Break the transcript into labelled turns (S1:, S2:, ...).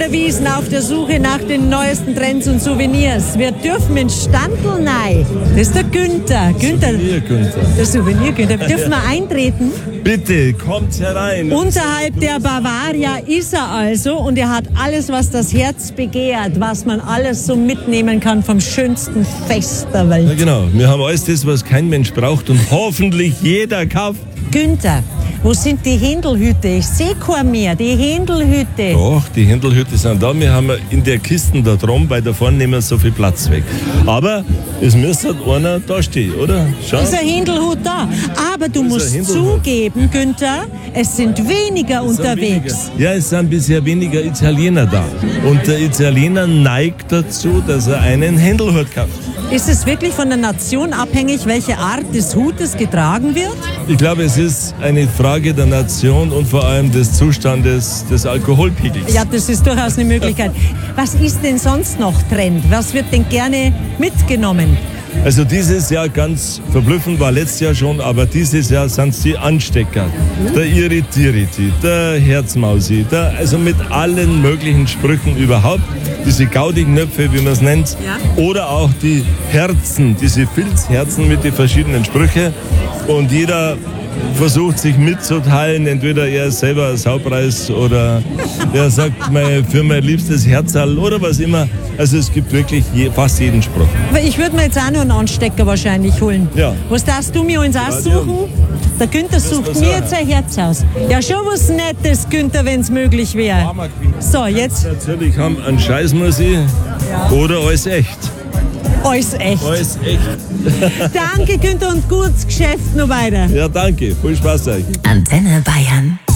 S1: unterwiesen auf der Suche nach den neuesten Trends und Souvenirs. Wir dürfen in Standl rein. Das ist der Günther. Der Souvenir Günther. Dürfen wir eintreten?
S2: Bitte, kommt herein.
S1: Unterhalb der Bavaria ist er also und er hat alles, was das Herz begehrt, was man alles so mitnehmen kann vom schönsten Fest der Welt.
S2: Ja, genau. Wir haben alles das, was kein Mensch braucht und hoffentlich jeder kauft.
S1: Günther, wo sind die Händelhüte? Ich sehe kein mehr, die Händelhüte.
S2: Doch, die Händelhüte sind da. Wir haben in der Kiste da drum, weil da vorne nehmen wir so viel Platz weg. Aber es müsste einer da stehen, oder? Schau.
S1: Ist ein Händelhut da. Aber du musst zugeben, Günther, es sind weniger unterwegs.
S2: Ja, es sind bisher weniger Italiener da. Und der Italiener neigt dazu, dass er einen Händelhut kauft.
S1: Ist es wirklich von der Nation abhängig, welche Art des Hutes getragen wird?
S2: Ich glaube, es ist eine Frage der Nation und vor allem des Zustandes des Alkoholpegels.
S1: Ja, das ist durchaus eine Möglichkeit. Was ist denn sonst noch Trend? Was wird denn gerne mitgenommen?
S2: Also dieses Jahr ganz verblüffend, war letztes Jahr schon, aber dieses Jahr sind es die Anstecker. Der Irritiriti, der Herzmausi, also mit allen möglichen Sprüchen überhaupt. Diese Gaudi-Knöpfe, wie man es nennt.
S1: Ja.
S2: Oder auch die Herzen, diese Filzherzen mit den verschiedenen Sprüchen. Und jeder versucht sich mitzuteilen, entweder er ist selber Saupreis oder er sagt für mein liebstes Herzal oder was immer. Also es gibt wirklich fast jeden Spruch.
S1: Aber ich würde mir jetzt auch noch einen Anstecker wahrscheinlich holen.
S2: Ja.
S1: Was darfst du mir uns aussuchen? Der Günther sucht mir jetzt ein Herz aus. Ja, schon was Nettes, Günther, wenn es möglich wäre. So, jetzt.
S2: Natürlich haben einen Scheißmusik oder alles echt.
S1: Alles echt.
S2: Alles echt.
S1: Danke, Günther, und gutes Geschäft noch weiter.
S2: Ja, danke. Viel Spaß euch.
S3: Antenne Bayern.